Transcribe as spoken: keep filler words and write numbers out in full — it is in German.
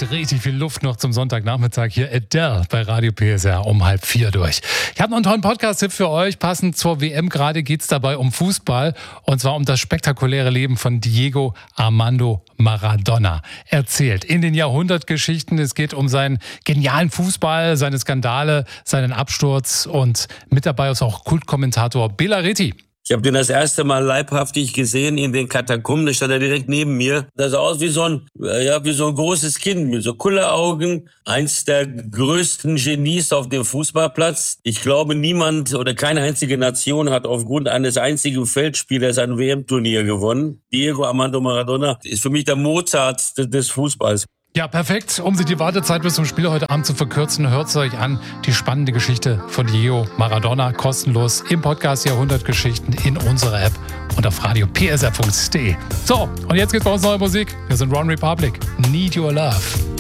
mit richtig viel Luft noch zum Sonntagnachmittag hier Adele bei Radio P S R um halb vier durch. Ich habe noch einen tollen Podcast-Tipp für euch. Passend zur W M gerade geht es dabei um Fußball und zwar um das spektakuläre Leben von Diego Armando Maradona. Erzählt in den Jahrhundertgeschichten. Es geht um seinen genialen Fußball, seine Skandale, seinen Absturz und mit dabei ist auch Kultkommentator Bela Reti. Ich habe den das erste Mal leibhaftig gesehen in den Katakomben. Da stand er direkt neben mir. Das sah aus wie so ein, ja, wie so ein großes Kind mit so Kulleraugen. Eins der größten Genies auf dem Fußballplatz. Ich glaube, niemand oder keine einzige Nation hat aufgrund eines einzigen Feldspielers ein W M-Turnier gewonnen. Diego Armando Maradona ist für mich der Mozart des Fußballs. Ja, perfekt. Um sich die Wartezeit bis zum Spiel heute Abend zu verkürzen, hört es euch an. Die spannende Geschichte von Diego Maradona kostenlos im Podcast Jahrhundertgeschichten in unserer App und auf radio p s r punkt d e. So, und jetzt geht's bei uns neue Musik. Wir sind One Republic. Need Your Love.